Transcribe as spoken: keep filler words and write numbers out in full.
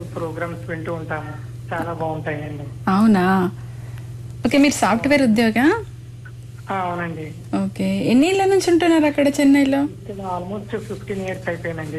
Programmes వింటూ ఉంటాము. చాలా బాగుంటాయండి. అవునా? ఓకే, మీరు సాఫ్ట్వేర్ ఉద్యోగా? ఆ, అవునండి. ఓకే, ఎన్ని ఏళ్ళ నుంచి ఉంటున్నారు అక్కడ చెన్నైలో? ఆల్మోస్ట్ ఫిఫ్టీన్ ఇయర్స్ అయిపోయిందండి.